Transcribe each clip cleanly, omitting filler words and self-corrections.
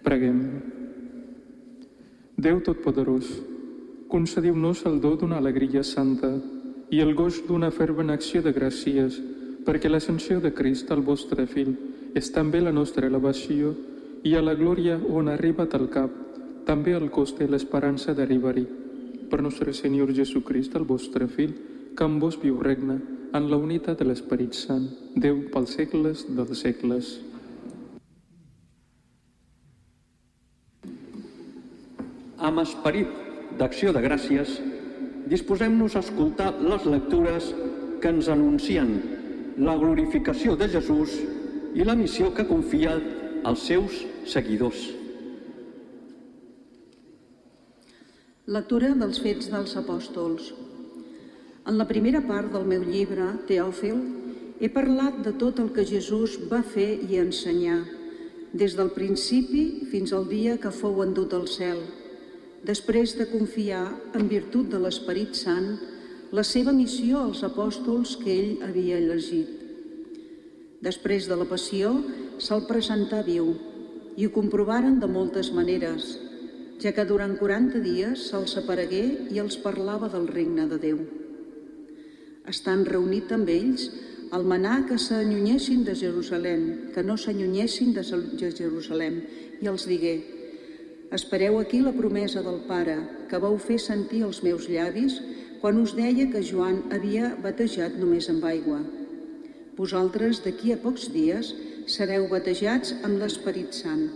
Preguem. Déu Totpoderós, concediu-nos el do d'una alegria santa i el goig d'una fervent acció de gràcies, perquè l'ascensió de Crist, el vostre Fill, és també la nostra elevació i a la glòria on ha arribat al cap, també el cost i l'esperança d'arribar-hi. Per nostre Senyor Jesucrist, el vostre Fill, que amb vos viu regna, en la unitat de l'Esperit Sant, Déu pels segles dels segles. Amb esperit d'acció de gràcies, disposem-nos a escoltar les lectures que ens anuncien la glorificació de Jesús i la missió que confia als seus seguidors. Lectura dels Fets dels Apòstols. En la primera part del meu llibre, Teòfil, he parlat de tot el que Jesús va fer i ensenyar, des del principi fins al dia que fou endut al cel, després de confiar, en virtut de l'Esperit Sant, la seva missió als apòstols que ell havia elegit. Després de la passió, se'l presentà viu, i ho comprovaren de moltes maneres, ja que durant 40 dies se'ls aparegué i els parlava del regne de Déu. Estant reunit amb ells, el manà que s'allunyessin de Jerusalem, que no s'allunyessin de Jerusalem, i els digué: espereu aquí la promesa del Pare, que vau fer sentir als meus llavis quan us deia que Joan havia batejat només amb aigua. Vosaltres, d'aquí a pocs dies, sereu batejats amb l'Esperit Sant.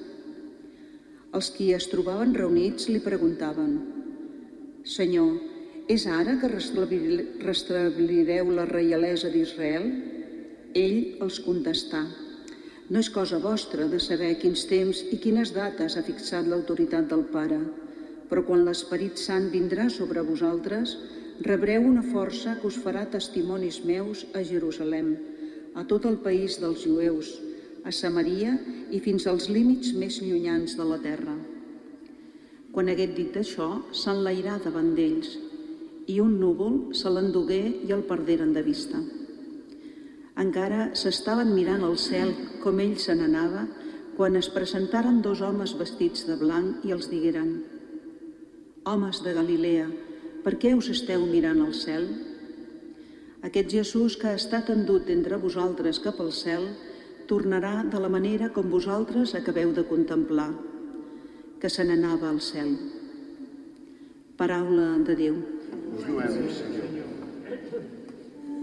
Els qui es trobaven reunits li preguntaven: Senyor, és ara que restablireu la reialesa d'Israel? Ell els contestà: no és cosa vostra de saber quins temps i quines dates ha fixat l'autoritat del Pare, però quan l'Esperit Sant vindrà sobre vosaltres, rebreu una força que us farà testimonis meus a Jerusalem, a tot el país dels jueus, a Samaria i fins als límits més llunyans de la terra. Quan hagué dit això, s'enlairà davant d'ells, i un núvol se l'endugué i el perderen de vista. Encara s'estaven mirant al cel com ell se n'anava, quan es presentaren 2 homes vestits de blanc i els digueren: homes de Galilea, per què us esteu mirant al cel? Aquest Jesús que ha estat endut entre vosaltres cap al cel, tornarà de la manera com vosaltres acabeu de contemplar, que se n'anava al cel. Paraula de Déu. Us lluem, Senyor.